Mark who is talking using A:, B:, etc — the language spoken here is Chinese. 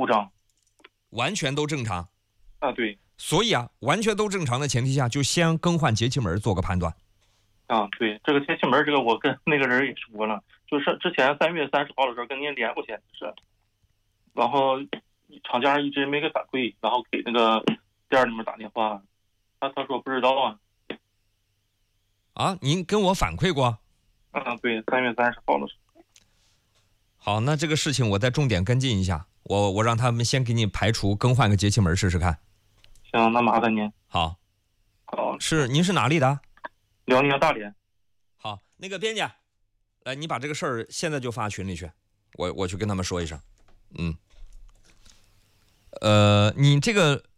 A: 故障。
B: 完全都正常。
A: 啊，对。
B: 所以啊，完全都正常的前提下，就先更换节气门做个判断。
A: 啊，对，这个节气门这个我跟那个人也说了，就是之前3月30号的时候跟您连过线是，然后厂家一直没给反馈，然后给那个店里面打电话，他说不知道啊。
B: 啊，您跟我反馈过？
A: 啊，对，3月30号的时候。
B: 好，那这个事情我再重点跟进一下，我让他们先给你排除，更换个节气门试试看。
A: 行，那麻烦您。
B: 好。
A: 好。
B: 您是哪里的？
A: 辽宁大连。
B: 好，那个编辑，来，你把这个事儿现在就发群里去，我去跟他们说一声。你这个